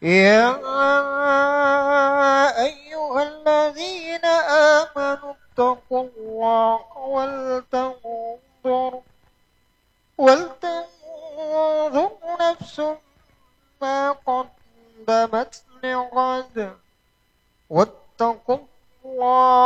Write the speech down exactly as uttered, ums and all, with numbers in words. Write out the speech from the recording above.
يا أيها الذين آمنوا اتقوا الله ولتنظر ولتنظر نفس ما قدمت